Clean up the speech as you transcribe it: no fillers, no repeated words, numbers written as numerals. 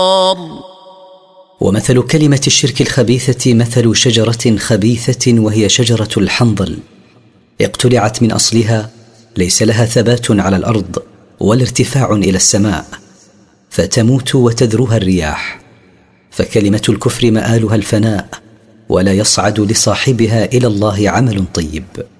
ومثل كلمة الشرك الخبيثة مثل شجرة خبيثة وهي شجرة الحنظل، اقتلعت من أصلها، ليس لها ثبات على الأرض ولا ارتفاع إلى السماء، فتموت وتذروها الرياح. فكلمة الكفر مآلها الفناء، ولا يصعد لصاحبها إلى الله عمل طيب.